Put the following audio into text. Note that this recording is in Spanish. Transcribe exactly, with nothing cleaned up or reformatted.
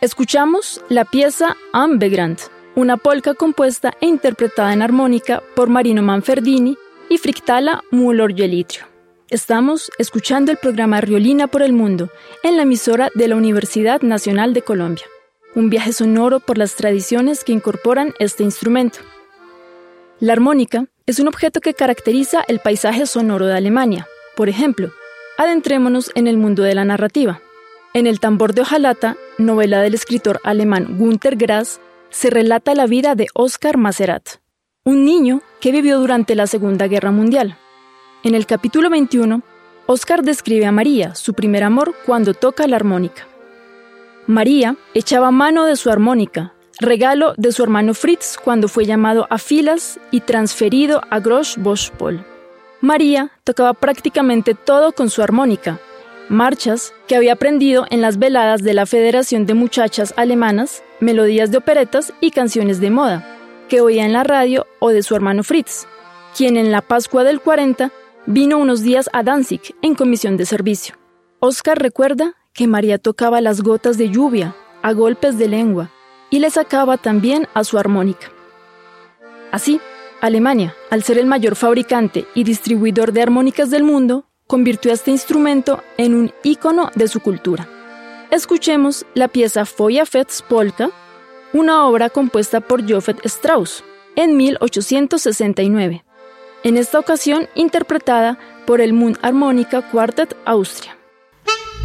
Escuchamos la pieza Am Wegrand, una polca compuesta e interpretada en armónica por Marino Manfredini y Friktala Muulorgelitrio. Estamos escuchando el programa Riolina por el Mundo en la emisora de la Universidad Nacional de Colombia. Un viaje sonoro por las tradiciones que incorporan este instrumento. La armónica es un objeto que caracteriza el paisaje sonoro de Alemania. Por ejemplo, adentrémonos en el mundo de la narrativa. En El tambor de hojalata, novela del escritor alemán Günter Grass, se relata la vida de Oskar Maserat, un niño que vivió durante la Segunda Guerra Mundial. En el capítulo veintiuno, Oskar describe a María, su primer amor, cuando toca la armónica. María echaba mano de su armónica, regalo de su hermano Fritz cuando fue llamado a filas y transferido a Großbospol. María tocaba prácticamente todo con su armónica, marchas que había aprendido en las veladas de la Federación de Muchachas Alemanas, melodías de operetas y canciones de moda, que oía en la radio o de su hermano Fritz, quien en la Pascua del cuarenta vino unos días a Danzig en comisión de servicio. Oskar recuerda que María tocaba las gotas de lluvia a golpes de lengua y le sacaba también a su armónica. Así, Alemania, al ser el mayor fabricante y distribuidor de armónicas del mundo, convirtió a este instrumento en un ícono de su cultura. Escuchemos la pieza Feuerfest Polka, una obra compuesta por Joseph Strauss en mil ochocientos sesenta y nueve, en esta ocasión interpretada por el Mundharmonika Quartet Austria.